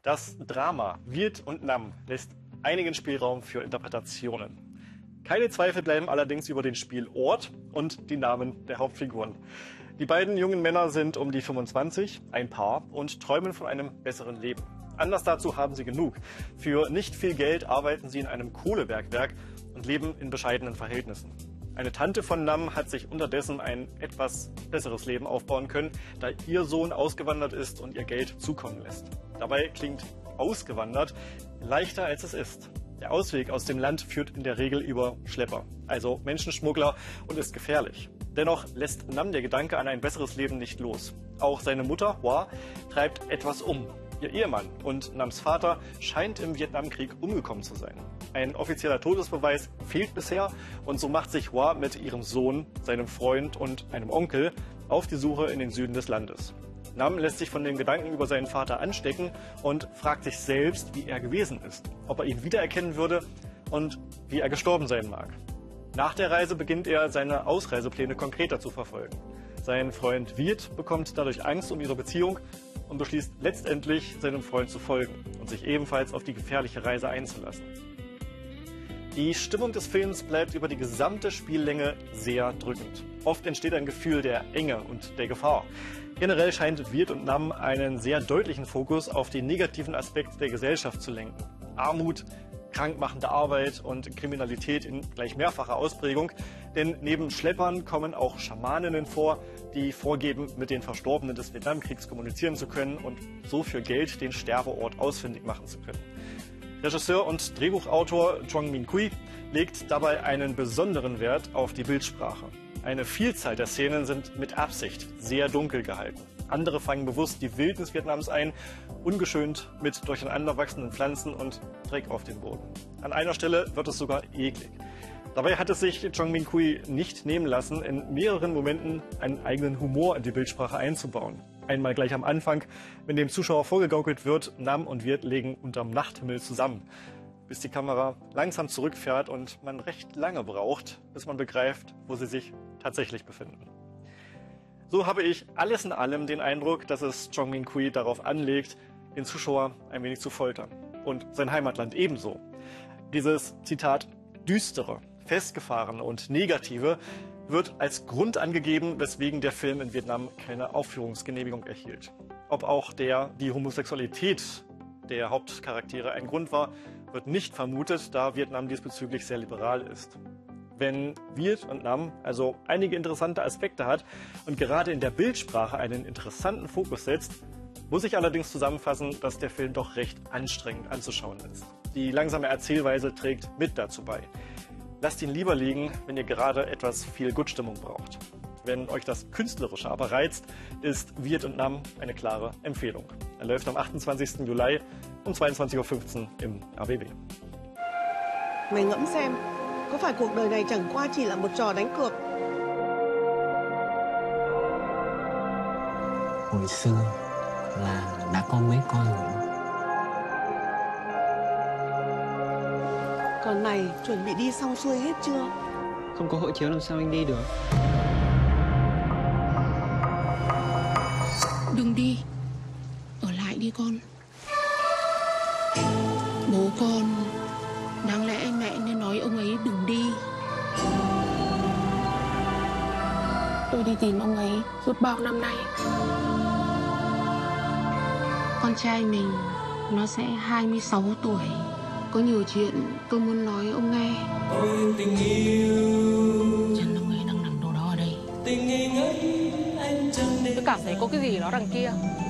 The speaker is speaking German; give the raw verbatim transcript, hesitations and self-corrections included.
Das Drama Viet und Nam lässt einigen Spielraum für Interpretationen. Keine Zweifel bleiben allerdings über den Spielort und die Namen der Hauptfiguren. Die beiden jungen Männer sind um die fünfundzwanzig, ein Paar, und träumen von einem besseren Leben. Anlass dazu haben sie genug. Für nicht viel Geld arbeiten sie in einem Kohlebergwerk und leben in bescheidenen Verhältnissen. Eine Tante von Nam hat sich unterdessen ein etwas besseres Leben aufbauen können, da ihr Sohn ausgewandert ist und ihr Geld zukommen lässt. Dabei klingt ausgewandert leichter als es ist. Der Ausweg aus dem Land führt in der Regel über Schlepper, also Menschenschmuggler, und ist gefährlich. Dennoch lässt Nam der Gedanke an ein besseres Leben nicht los. Auch seine Mutter, Hoa, treibt etwas um. Ihr Ehemann und Nams Vater scheint im Vietnamkrieg umgekommen zu sein. Ein offizieller Todesbeweis fehlt bisher und so macht sich Hoa mit ihrem Sohn, seinem Freund und einem Onkel auf die Suche in den Süden des Landes. Nam lässt sich von dem Gedanken über seinen Vater anstecken und fragt sich selbst, wie er gewesen ist, ob er ihn wiedererkennen würde und wie er gestorben sein mag. Nach der Reise beginnt er, seine Ausreisepläne konkreter zu verfolgen. Sein Freund Viet bekommt dadurch Angst um ihre Beziehung und beschließt letztendlich, seinem Freund zu folgen und sich ebenfalls auf die gefährliche Reise einzulassen. Die Stimmung des Films bleibt über die gesamte Spiellänge sehr drückend. Oft entsteht ein Gefühl der Enge und der Gefahr. Generell scheint Viet und Nam einen sehr deutlichen Fokus auf den negativen Aspekt der Gesellschaft zu lenken. Armut, krankmachende Arbeit und Kriminalität in gleich mehrfacher Ausprägung. Denn neben Schleppern kommen auch Schamaninnen vor, die vorgeben, mit den Verstorbenen des Vietnamkriegs kommunizieren zu können und so für Geld den Sterbeort ausfindig machen zu können. Regisseur und Drehbuchautor Chong Min-Quy legt dabei einen besonderen Wert auf die Bildsprache. Eine Vielzahl der Szenen sind mit Absicht sehr dunkel gehalten. Andere fangen bewusst die Wildnis Vietnams ein, ungeschönt mit durcheinander wachsenden Pflanzen und Dreck auf dem Boden. An einer Stelle wird es sogar eklig. Dabei hat es sich Chong Min-Quy nicht nehmen lassen, in mehreren Momenten einen eigenen Humor in die Bildsprache einzubauen. Einmal gleich am Anfang, wenn dem Zuschauer vorgegaukelt wird, Nam und Viet legen unterm Nachthimmel zusammen, bis die Kamera langsam zurückfährt und man recht lange braucht, bis man begreift, wo sie sich tatsächlich befinden. So habe ich alles in allem den Eindruck, dass es Chong Min-Quy darauf anlegt, den Zuschauer ein wenig zu foltern. Und sein Heimatland ebenso. Dieses, Zitat, düstere, festgefahrene und negative wird als Grund angegeben, weswegen der Film in Vietnam keine Aufführungsgenehmigung erhielt. Ob auch der, die Homosexualität der Hauptcharaktere ein Grund war, wird nicht vermutet, da Vietnam diesbezüglich sehr liberal ist. Wenn Viet und Nam also einige interessante Aspekte hat und gerade in der Bildsprache einen interessanten Fokus setzt, muss ich allerdings zusammenfassen, dass der Film doch recht anstrengend anzuschauen ist. Die langsame Erzählweise trägt mit dazu bei. Lasst ihn lieber liegen, wenn ihr gerade etwas viel Gutstimmung braucht. Wenn euch das Künstlerische aber reizt, ist Viet und Nam eine klare Empfehlung. Er läuft am achtundzwanzigsten Juli um zweiundzwanzig Uhr fünfzehn im R B B. Mày ngẫm xem, có phải cuộc đời này chẳng qua chỉ là một trò đánh cược? Hồi xưa là đã có mấy con rồi. Còn này chuẩn bị đi xong xuôi hết chưa? Không có hộ chiếu làm sao anh đi được? Đừng đi, ở lại đi con. Bố con, đáng lẽ mẹ nên nói ông ấy đừng đi. Tôi đi tìm ông ấy suốt bao năm nay. Con trai mình nó sẽ hai mươi sáu tuổi. Có nhiều chuyện tôi muốn nói ông nghe. Ôi tình yêu, Chân ông ấy đang nằm đâu đó ở đây. tình ngây ngất anh chẳng để. Tôi cảm thấy có cái gì đó đằng kia.